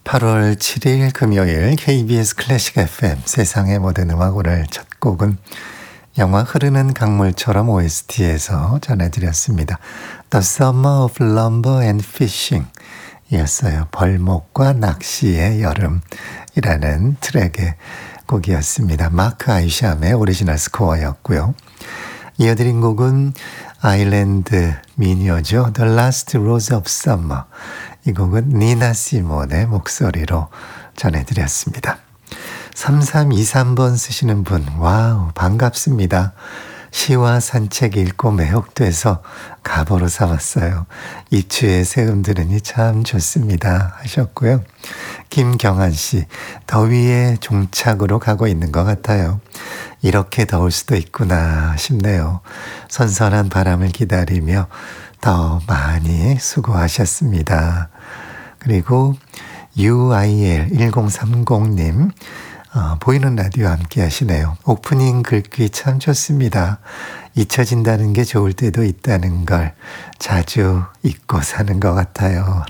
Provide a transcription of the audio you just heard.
8월 7일 금요일 KBS 클래식 FM 세상의 모든 음악 오늘 첫 곡은 영화 흐르는 강물처럼 OST에서 전해드렸습니다. The Summer of Lumber and Fishing 이었어요. 벌목과 낚시의 여름이라는 트랙의 곡이었습니다. 마크 아이샴의 오리지널 스코어였고요. 이어드린 곡은 아일랜드 미녀죠. The Last Rose of Summer. 이 곡은 니나 시몬의 목소리로 전해드렸습니다. 3323번 쓰시는 분, 와우, 반갑습니다. 시와 산책 읽고 매혹돼서 가보로 삼았어요. 입추의 새음 들으니 참 좋습니다. 하셨고요. 김경한 씨, 더위에 종착으로 가고 있는 것 같아요. 이렇게 더울 수도 있구나 싶네요. 선선한 바람을 기다리며 더 많이 수고하셨습니다. 그리고 UIL1030님 보이는 라디오 함께 하시네요. 오프닝 글귀 참 좋습니다. 잊혀진다는 게 좋을 때도 있다는 걸 자주 잊고 사는 것 같아요.